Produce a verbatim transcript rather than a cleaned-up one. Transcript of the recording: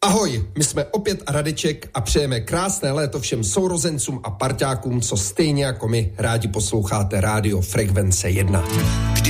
Ahoj, my jsme opět Radeček a přejeme krásné léto všem sourozencům a parťákům, co stejně jako my rádi posloucháte rádio Frekvence jedna.